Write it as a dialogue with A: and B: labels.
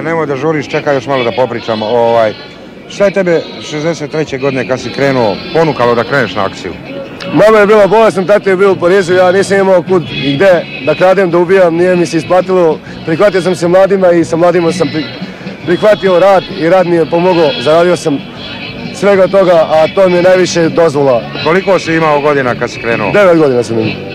A: Ajde, nemoj da žuriš, čekaj još malo da popričamo. Šta je tebe 63. godine kad si krenuo ponukalo da kreneš na akciju?
B: Mama je bila bolesna, tata je bio u Parizu, ja nisam imao kud i gde da kradem, da ubijam, nije mi se isplatilo. Prihvatio sam se mladima i sa mladima sam prihvatio rad i rad mi je pomogao, zaradio sam svega toga, a to mi je najviše dozvola.
A: Koliko si imao godina kad si krenuo?
B: 9 godina sam imao.